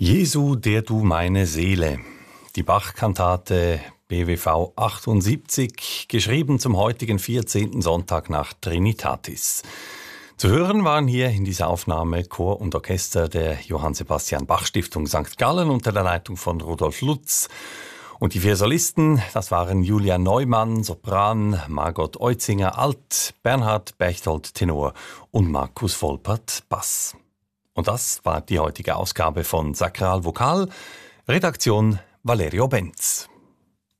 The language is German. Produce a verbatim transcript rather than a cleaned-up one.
Jesu, der du meine Seele. Die Bach-Kantate B W V achtundsiebzig, geschrieben zum heutigen vierzehnten Sonntag nach Trinitatis. Zu hören waren hier in dieser Aufnahme Chor und Orchester der Johann Sebastian Bach Stiftung Sankt Gallen unter der Leitung von Rudolf Lutz. Und die vier Solisten, das waren Julia Neumann, Sopran, Margot Eutzinger, Alt, Bernhard Bechtold, Tenor und Markus Volpert, Bass. Und das war die heutige Ausgabe von Sakral Vokal. Redaktion Valerio Benz.